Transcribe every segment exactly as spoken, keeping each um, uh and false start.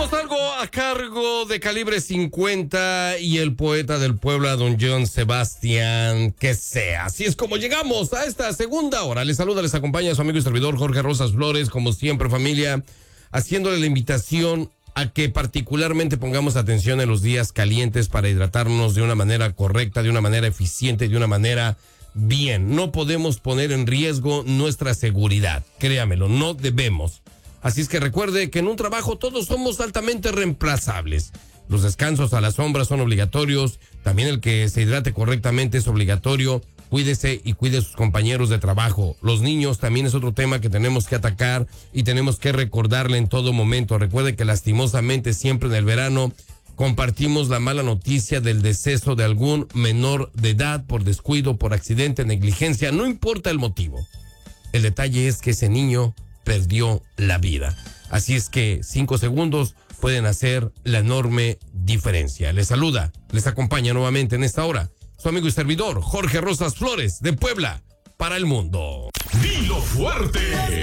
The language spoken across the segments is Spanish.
tenemos algo a cargo de Calibre cincuenta y el poeta del Puebla, don John Sebastián, que sea. Así es como llegamos a esta segunda hora. Les saluda, les acompaña su amigo y servidor Jorge Rosas Flores, como siempre, familia, haciéndole la invitación a que particularmente pongamos atención en los días calientes para hidratarnos de una manera correcta, de una manera eficiente, de una manera bien. No podemos poner en riesgo nuestra seguridad, créamelo, no debemos. Así es que recuerde que en un trabajo todos somos altamente reemplazables. Los descansos a la sombra son obligatorios. También el que se hidrate correctamente es obligatorio. Cuídese y cuide a sus compañeros de trabajo. Los niños también es otro tema que tenemos que atacar y tenemos que recordarle en todo momento. Recuerde que lastimosamente siempre en el verano compartimos la mala noticia del deceso de algún menor de edad por descuido, por accidente, negligencia. No importa el motivo. El detalle es que ese niño perdió la vida. Así es que cinco segundos pueden hacer la enorme diferencia. Les saluda, les acompaña nuevamente en esta hora su amigo y servidor Jorge Rosas Flores, de Puebla para el mundo. Dilo fuerte.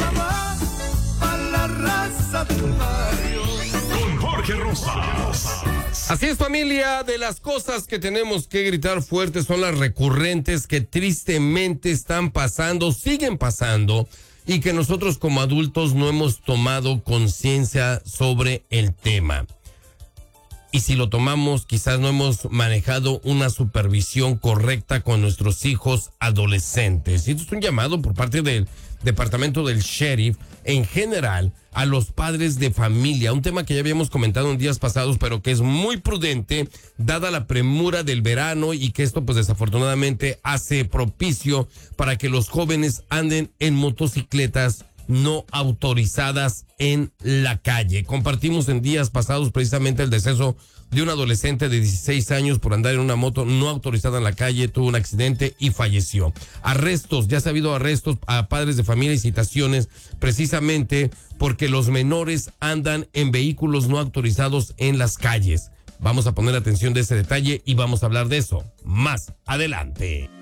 A la raza del barrio. Con Jorge Rosas. Así es, familia, de las cosas que tenemos que gritar fuerte son las recurrentes que tristemente están pasando, siguen pasando, y que nosotros como adultos no hemos tomado conciencia sobre el tema. Y si lo tomamos, quizás no hemos manejado una supervisión correcta con nuestros hijos adolescentes. Y esto es un llamado por parte del departamento del sheriff en general a los padres de familia. Un tema que ya habíamos comentado en días pasados, pero que es muy prudente dada la premura del verano y que esto pues desafortunadamente hace propicio para que los jóvenes anden en motocicletas no autorizadas en la calle. Compartimos en días pasados precisamente el deceso de un adolescente de dieciséis años por andar en una moto no autorizada en la calle, tuvo un accidente y falleció. Arrestos, ya se ha habido arrestos a padres de familia y citaciones precisamente porque los menores andan en vehículos no autorizados en las calles. Vamos a poner atención de ese detalle y vamos a hablar de eso más adelante.